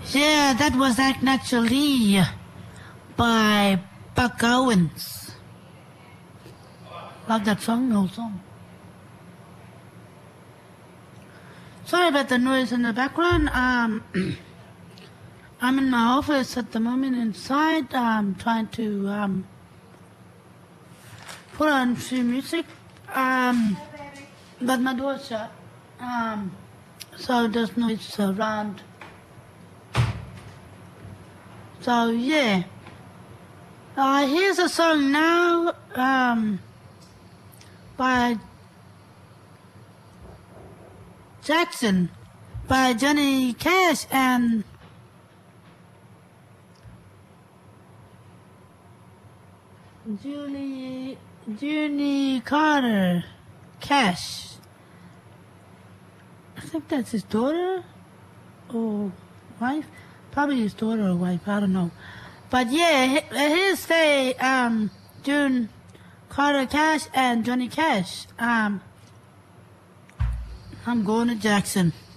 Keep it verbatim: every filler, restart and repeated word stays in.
Yeah, that was actually by Buck Owens. Love that song, old song. Sorry about the noise in the background. Um, I'm in my office at the moment inside. I'm trying to um, put on some music. Um, but my door's shut. Um, so there's noise around. So yeah. Uh, here's a song now um, by Jackson, by Johnny Cash and Julie Junie Carter Cash. I think that's his daughter or wife. Probably his daughter or wife. I don't know. But yeah, here's the um, June Carter Cash and Johnny Cash. Um, I'm going to Jackson.